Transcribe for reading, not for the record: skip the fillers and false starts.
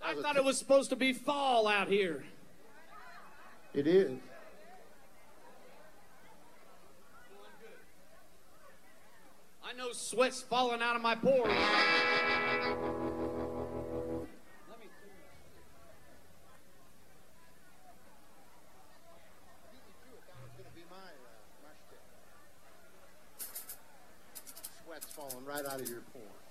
I thought it was supposed to be fall out here. It is. I know sweat's falling out of my pores. Sweat's falling right out of your pores.